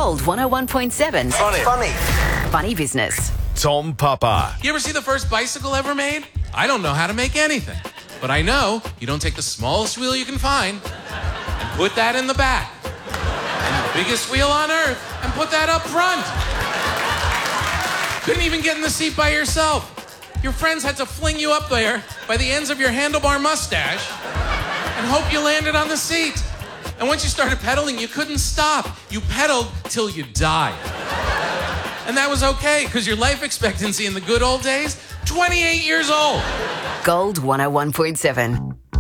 Gold 101.7. Funny business. Tom Papa. You ever see the first bicycle ever made? I don't know how to make anything. But I know you don't take the smallest wheel you can find and put that in the back. And the biggest wheel on earth and put that up front. Couldn't even get in the seat by yourself. Your friends had to fling you up there by the ends of your handlebar mustache and hope you landed on the seat. And once you started pedaling, you couldn't stop. You pedaled till you died. And that was okay, because your life expectancy in the good old days, 28 years old. Gold 101.7.